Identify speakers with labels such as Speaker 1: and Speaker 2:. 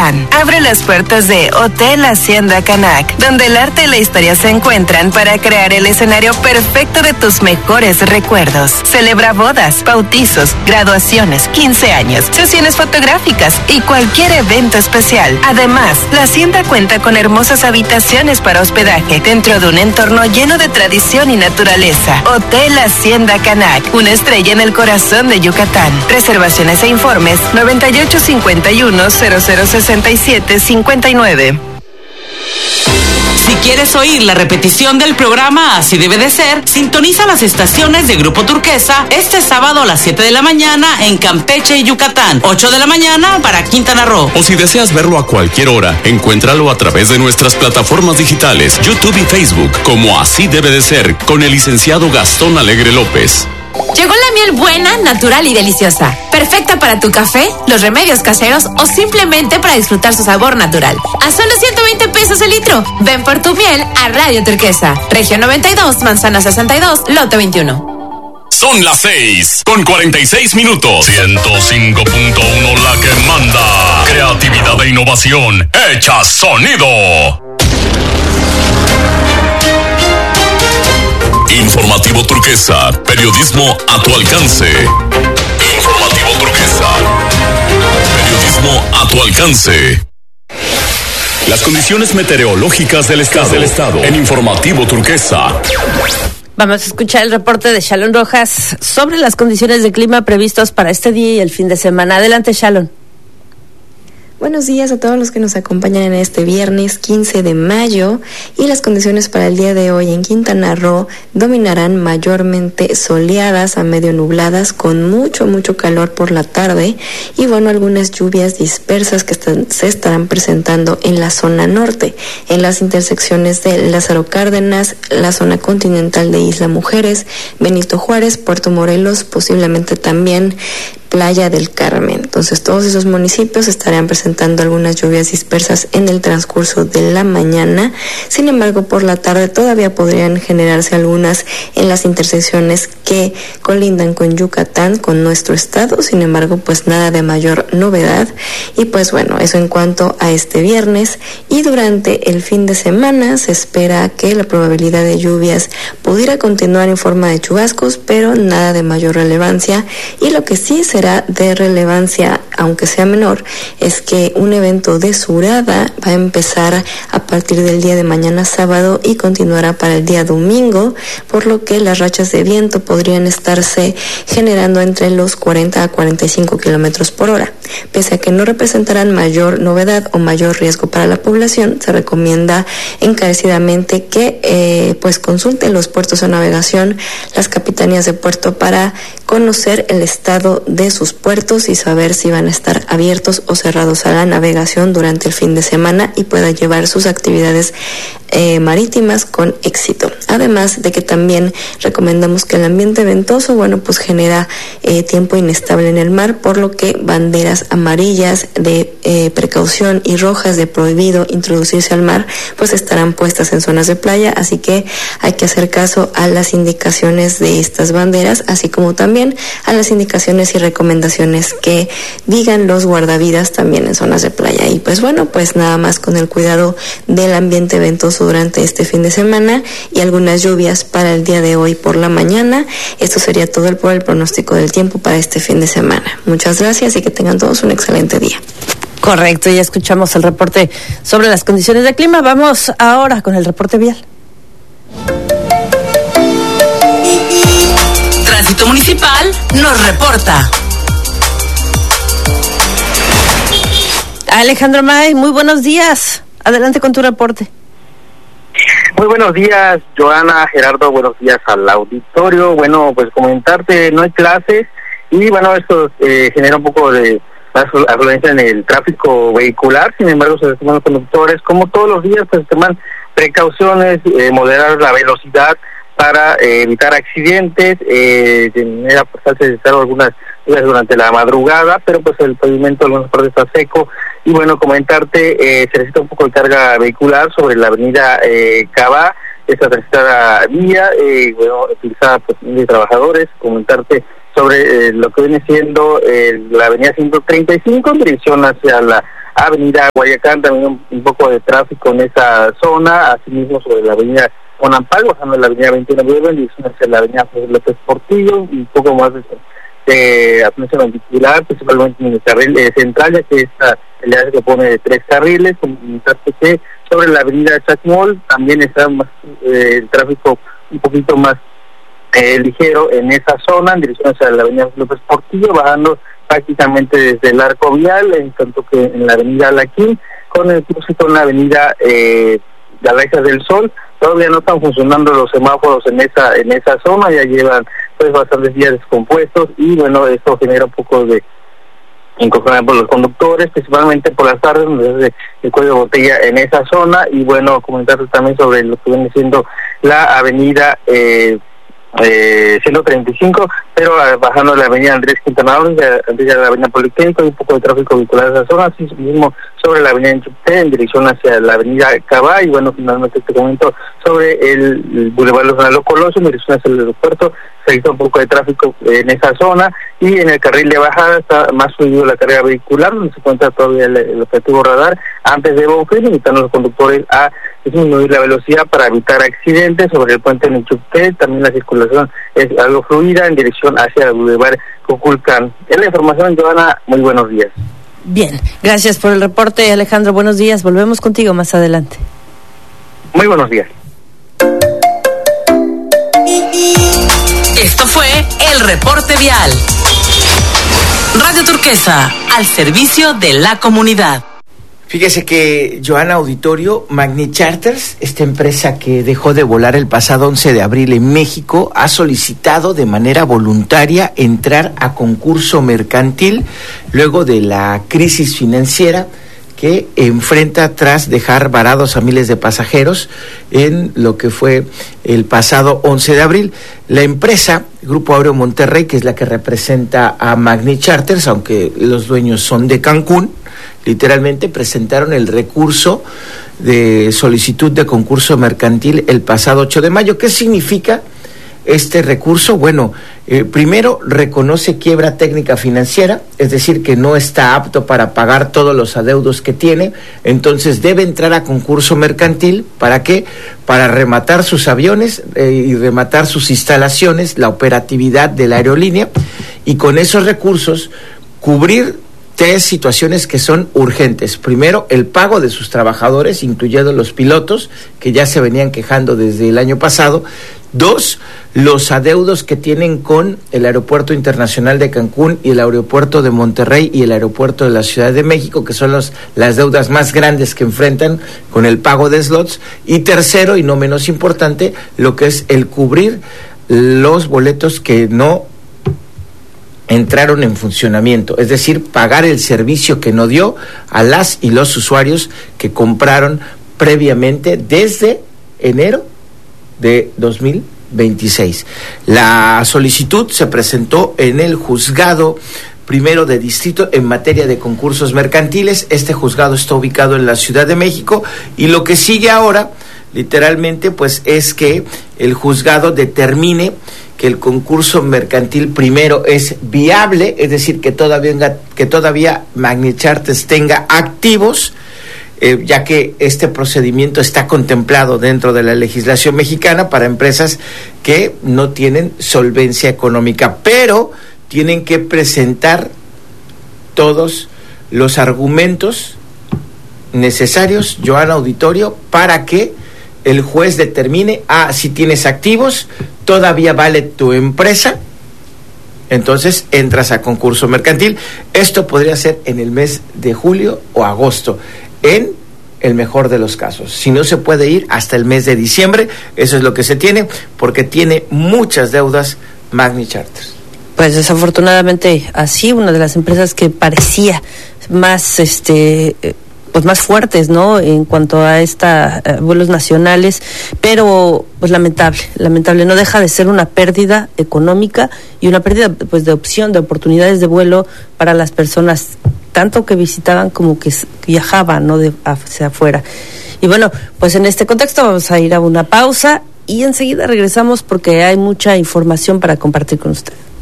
Speaker 1: Yucatán. Abre las puertas de Hotel Hacienda Canac, donde el arte y la historia se encuentran para crear el escenario perfecto de tus mejores recuerdos. Celebra bodas, bautizos, graduaciones, 15 años, sesiones fotográficas y cualquier evento especial. Además, la hacienda cuenta con hermosas habitaciones para hospedaje dentro de un entorno lleno de tradición y naturaleza. Hotel Hacienda Canac, una estrella en el corazón de Yucatán. Reservaciones e informes 9851-0067-59.
Speaker 2: Si quieres oír la repetición del programa Así Debe de Ser, sintoniza las estaciones de Grupo Turquesa este sábado a las 7 de la mañana en Campeche y Yucatán, 8 de la mañana para Quintana Roo.
Speaker 3: O si deseas verlo a cualquier hora, encuéntralo a través de nuestras plataformas digitales, YouTube y Facebook, como Así Debe de Ser, con el licenciado Gastón Alegre López.
Speaker 4: Llegó la miel buena, natural y deliciosa. Perfecta para tu café, los remedios caseros o simplemente para disfrutar su sabor natural. A solo 120 pesos el litro. Ven por tu miel a Radio Turquesa. Región 92, Manzana 62, Lote 21.
Speaker 3: Son las 6:46 minutos. 105.1 la que manda. Creatividad e innovación. Hecha sonido. Informativo Turquesa, periodismo a tu alcance. Informativo Turquesa, periodismo a tu alcance. Las condiciones meteorológicas del estado en Informativo Turquesa.
Speaker 5: Vamos a escuchar el reporte de Shalon Rojas sobre las condiciones de clima previstos para este día y el fin de semana. Adelante, Shalon.
Speaker 6: Buenos días a todos los que nos acompañan en este viernes 15 de mayo y las condiciones para el día de hoy en Quintana Roo dominarán mayormente soleadas a medio nubladas con mucho calor por la tarde y algunas lluvias dispersas que se estarán presentando en la zona norte, en las intersecciones de Lázaro Cárdenas, la zona continental de Isla Mujeres, Benito Juárez, Puerto Morelos, posiblemente también Playa del Carmen. Entonces todos esos municipios estarán presentando algunas lluvias dispersas en el transcurso de la mañana. Sin embargo, por la tarde todavía podrían generarse algunas en las intersecciones que colindan con Yucatán, con nuestro estado. Sin embargo, pues nada de mayor novedad. Y eso en cuanto a este viernes. Y durante el fin de semana se espera que la probabilidad de lluvias pudiera continuar en forma de chubascos, pero nada de mayor relevancia. Y lo que sí será de relevancia, aunque sea menor, es que un evento de surada va a empezar a partir del día de mañana sábado y continuará para el día domingo, por lo que las rachas de viento podrían estarse generando entre los 40 a 45 kilómetros por hora. Pese a que no representarán mayor novedad o mayor riesgo para la población, se recomienda encarecidamente que consulten los puertos de navegación, las capitanías de puerto para conocer el estado de sus puertos y saber si van a estar abiertos o cerrados a la navegación durante el fin de semana y pueda llevar sus actividades marítimas con éxito. Además de que también recomendamos que el ambiente ventoso, genera tiempo inestable en el mar, por lo que banderas amarillas de precaución y rojas de prohibido introducirse al mar, estarán puestas en zonas de playa, así que hay que hacer caso a las indicaciones de estas banderas, así como también a las indicaciones y recomendaciones que digan los guardavidas también en zonas de playa. Y nada más con el cuidado del ambiente ventoso durante este fin de semana y algunas lluvias para el día de hoy por la mañana. Esto sería todo por el pronóstico del tiempo para este fin de semana. Muchas gracias y que tengan todos un excelente día.
Speaker 5: Correcto, ya escuchamos el reporte sobre las condiciones de clima. Vamos ahora con el reporte vial.
Speaker 2: Tránsito Municipal nos reporta.
Speaker 5: Alejandro May, muy buenos días. Adelante con tu reporte.
Speaker 7: Muy buenos días, Joana, Gerardo, buenos días al auditorio. Comentarte, no hay clases y esto genera un poco de afluencia en el tráfico vehicular. Sin embargo, se toman los conductores, como todos los días, toman precauciones, moderar la velocidad para evitar accidentes. De manera se necesitaron algunas días durante la madrugada, pero el pavimento en algunas partes está seco. Y comentarte, se necesita un poco de carga vehicular sobre la avenida Cabá, esta transitada vía, utilizada por de trabajadores. Comentarte sobre lo que viene siendo la avenida 135 en dirección hacia la avenida Guayacán, también un poco de tráfico en esa zona, asimismo sobre la avenida Monampal, bajando la avenida 21 de noviembre, en dirección hacia la avenida José López Portillo, un poco más de afluencia vehicular, principalmente en el carril central, ya que esta el que pone de 3 carriles, comentarte que sobre la avenida Chacmol también está más el tráfico un poquito más ligero en esa zona, en dirección hacia la avenida López Portillo, bajando prácticamente desde el arco vial, en tanto que en la avenida Alaquín, con el cruce con la avenida Galaxias del Sol. Todavía no están funcionando los semáforos en esa zona, ya llevan pues bastantes días descompuestos, y bueno, esto genera un poco de inconformidad por los conductores, principalmente por las tardes, donde es el cuello de botella en esa zona. Y bueno, comentarte también sobre lo que viene siendo la avenida 135, pero bajando la avenida Andrés Quintana Roo, antes de la avenida Politécnico, hay un poco de tráfico vehicular en esa zona, así mismo sobre la avenida Enchupté, en dirección hacia la avenida Cabá. Y bueno, finalmente te comento sobre el Boulevard Los Colosio, en dirección hacia el aeropuerto, se hizo un poco de tráfico en esa zona, y en el carril de bajada está más fluido la carga vehicular, donde se encuentra todavía el operativo radar antes de Bonfil, invitando a los conductores a disminuir la velocidad para evitar accidentes. Sobre el puente de Enchupté también la circulación es algo fluida en dirección hacia el Boulevard Cuculcán. Es la información, Joana, muy buenos días.
Speaker 5: Bien, gracias por el reporte, Alejandro, buenos días, volvemos contigo más adelante.
Speaker 7: Muy buenos días.
Speaker 2: Esto fue el reporte vial. Radio Turquesa, al servicio de la comunidad.
Speaker 8: Fíjese que, Joana, auditorio, Magni Charters, esta empresa que dejó de volar el pasado 11 de abril en México, ha solicitado de manera voluntaria entrar a concurso mercantil luego de la crisis financiera que enfrenta tras dejar varados a miles de pasajeros en lo que fue el pasado 11 de abril. La empresa, Grupo Aéreo Monterrey, que es la que representa a Magni Charters, aunque los dueños son de Cancún, literalmente presentaron el recurso de solicitud de concurso mercantil el pasado 8 de mayo. ¿Qué significa este recurso? Bueno, primero reconoce quiebra técnica financiera, es decir, que no está apto para pagar todos los adeudos que tiene, entonces debe entrar a concurso mercantil. ¿Para qué? Para rematar sus aviones y rematar sus instalaciones, la operatividad de la aerolínea, y con esos recursos cubrir 3 situaciones que son urgentes. Primero, el pago de sus trabajadores, incluyendo los pilotos, que ya se venían quejando desde el año pasado. 2, los adeudos que tienen con el Aeropuerto Internacional de Cancún y el Aeropuerto de Monterrey y el Aeropuerto de la Ciudad de México, que son las deudas más grandes que enfrentan con el pago de slots. Y tercero, y no menos importante, lo que es el cubrir los boletos que no entraron en funcionamiento, es decir, pagar el servicio que no dio a las y los usuarios que compraron previamente desde enero de 2026. La solicitud se presentó en el juzgado primero de distrito en materia de concursos mercantiles. Este juzgado está ubicado en la Ciudad de México, y lo que sigue ahora, literalmente, pues es que el juzgado determine que el concurso mercantil primero es viable, es decir, que todavía Magni Charters tenga activos, ya que este procedimiento está contemplado dentro de la legislación mexicana para empresas que no tienen solvencia económica, pero tienen que presentar todos los argumentos necesarios, Joana, auditorio, para que el juez determine, si tienes activos, todavía vale tu empresa, entonces entras a concurso mercantil. Esto podría ser en el mes de julio o agosto, en el mejor de los casos. Si no, se puede ir hasta el mes de diciembre. Eso es lo que se tiene, porque tiene muchas deudas Magni Charters.
Speaker 5: Pues desafortunadamente así, una de las empresas que parecía más pues más fuertes, ¿no?, en cuanto a vuelos nacionales, pero pues lamentable, no deja de ser una pérdida económica y una pérdida pues de opción, de oportunidades de vuelo para las personas, tanto que visitaban como que viajaban, ¿no?, hacia afuera. Y bueno, pues en este contexto vamos a ir a una pausa y enseguida regresamos porque hay mucha información para compartir con usted.